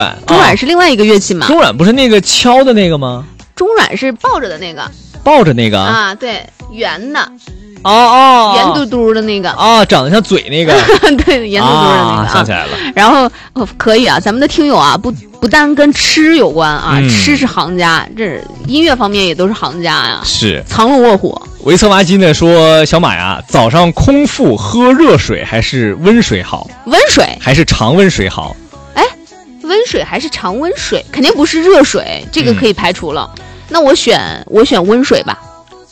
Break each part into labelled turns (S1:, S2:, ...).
S1: 中阮是另外一个乐器嘛？
S2: 中阮不是那个敲的那个吗？
S1: 中阮是抱着的那个。
S2: 抱着那个
S1: 啊，对，圆的。
S2: 圆
S1: 嘟嘟的那个。
S2: 长得像嘴那个。
S1: 对，圆嘟嘟的那个。
S2: 想起来了。
S1: 然后可以啊，咱们的听友啊，不单跟吃有关啊，吃是行家，这音乐方面也都是行家呀。
S2: 是。
S1: 藏龙卧虎。
S2: 维策娃基呢说，小马呀，早上空腹喝热水还是温水好？
S1: 温水
S2: 还是常温水好？
S1: 哎，温水还是常温水？肯定不是热水，这个可以排除了。那我选温水吧。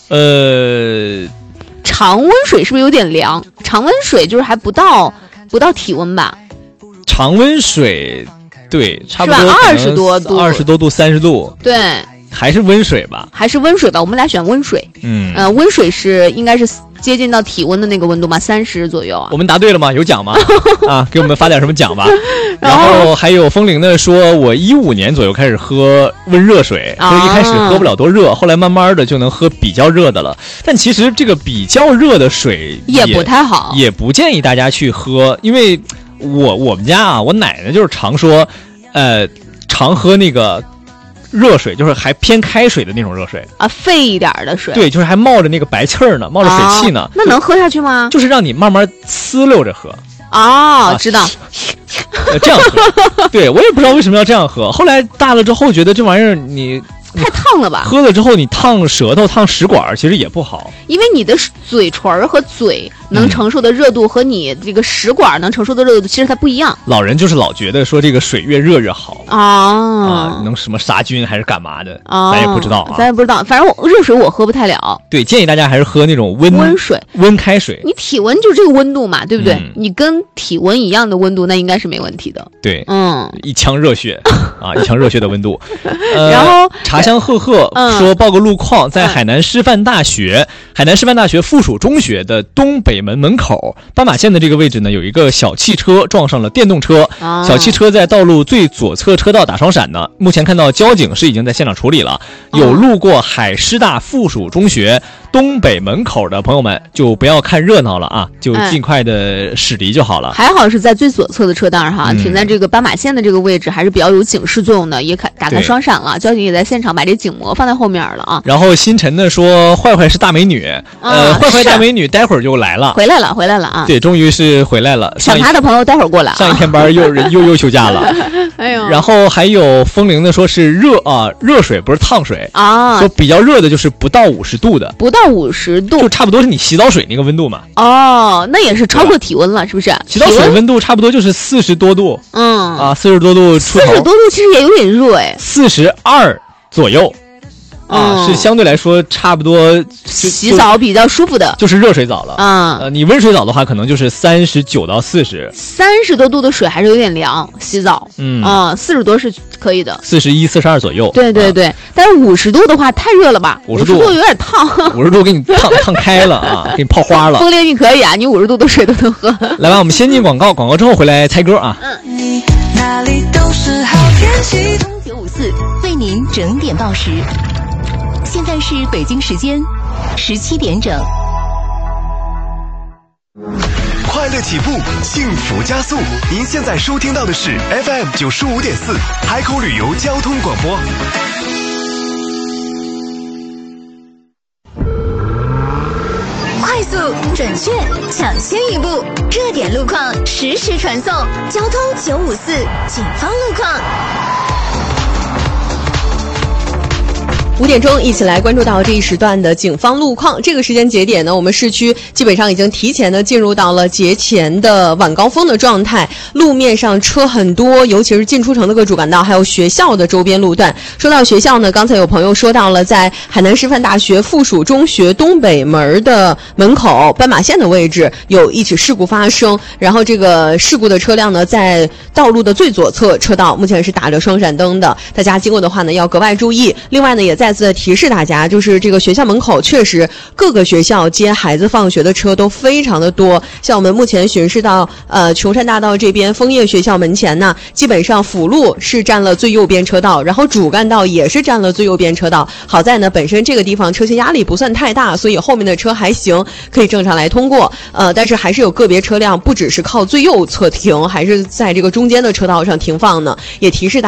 S1: 常温水是不是有点凉？常温水就是还不到体温吧？
S2: 常温水，对，差不多
S1: 20多度
S2: ，20多度，30度。
S1: 对，
S2: 还是温水吧。
S1: 我们俩选温水。温水应该是接近到体温的那个温度嘛，30左右啊。
S2: 我们答对了吗？有奖吗？啊，给我们发点什么奖吧。然后还有风铃呢说，我15年左右开始喝温热水，所以一开始喝不了多热，后来慢慢的就能喝比较热的了。但其实这个比较热的水
S1: 也不太好，
S2: 也不建议大家去喝，因为我们家啊，我奶奶就是常说，常喝那个热水，就是还偏开水的那种热水
S1: 啊，沸一点的水。
S2: 对，就是还冒着那个白气儿呢，冒着水汽呢。
S1: 那能喝下去吗？
S2: 就是让你慢慢呲溜着喝。
S1: 知道。
S2: 这样喝。对，我也不知道为什么要这样喝。后来大了之后，觉得这玩意儿你
S1: 太烫了吧？
S2: 喝了之后你烫舌头、烫食管，其实也不好。
S1: 因为你的嘴唇和嘴能承受的热度和你这个食管能承受的热度其实它不一样。
S2: 老人就是老觉得说这个水越热越好能什么杀菌还是干嘛的，咱也不知道啊。
S1: 咱也不知道，反正热水我喝不太了。
S2: 对，建议大家还是喝那种温水、温开水。
S1: 你体温就这个温度嘛，对不对？你跟体温一样的温度，那应该是没问题的。
S2: 对，一腔热血一腔热血的温度。
S1: 然后
S2: 茶香赫赫说报个路况，在海南师范大学附属中学的东北门口斑马线的这个位置呢，有一个小汽车撞上了电动车，小汽车在道路最左侧车道打双闪呢。目前看到交警是已经在现场处理了。有路过海师大附属中学东北门口的朋友们，就不要看热闹了啊，就尽快的驶离就好了。
S1: 还好是在最左侧的车道哈，停在这个斑马线的这个位置，还是比较有警示作用的，也打开双闪了，交警也在现场把这警模放在后面了啊。
S2: 然后星辰呢说，坏坏是大美女，坏坏大美女待会儿就来了，回来了啊。对，终于是回来了。
S1: 想他的朋友待会儿过来。
S2: 上一天班又休假了。
S1: 哎呦。
S2: 然后还有风铃呢说是热水不是烫水说比较热的就是不到50度的。不到
S1: 50度，
S2: 就差不多是你洗澡水那个温度嘛。
S1: 那也是超过体温了，是不是？
S2: 洗澡水温度差不多就是40多度。40多度出头。
S1: 40多度其实也有点热
S2: 42左右。是相对来说差不多
S1: 洗澡比较舒服的，
S2: 就是热水澡了。你温水澡的话，可能就是39到40。30
S1: 多度的水还是有点凉，洗澡。40多是可以的
S2: ，41、42左右。
S1: 对对对，但是50度的话太热了吧？50度有点烫。
S2: 50度给你烫开了啊，给你泡花了。
S1: 风铃你可以啊，你50度的水都能喝。
S2: 来吧，我们先进广告，广告之后回来猜歌啊。
S3: 哪里都是好天气。954为您整点报时。现在是北京时间17点整。
S4: 快乐起步，幸福加速。您现在收听到的是 FM 95.4海口旅游交通广播。
S3: 快速、准确、抢先一步，热点路况实时传送。交通954警方路况。
S5: 5点钟，一起来关注到这一时段的警方路况。这个时间节点呢，我们市区基本上已经提前的进入到了节前的晚高峰的状态，路面上车很多，尤其是进出城的各主干道，还有学校的周边路段。说到学校呢，刚才有朋友说到了，在海南师范大学附属中学东北门的门口斑马线的位置有一起事故发生，然后这个事故的车辆呢，在道路的最左侧车道，目前是打着双闪灯的，大家经过的话呢要格外注意。另外呢，也在再次的提示大家，就是这个学校门口确实各个学校接孩子放学的车都非常的多。像我们目前巡视到琼山大道这边枫叶学校门前呢，基本上辅路是占了最右边车道，然后主干道也是占了最右边车道。好在呢，本身这个地方车型压力不算太大，所以后面的车还行，可以正常来通过。但是还是有个别车辆不只是靠最右侧停，还是在这个中间的车道上停放呢，也提示大家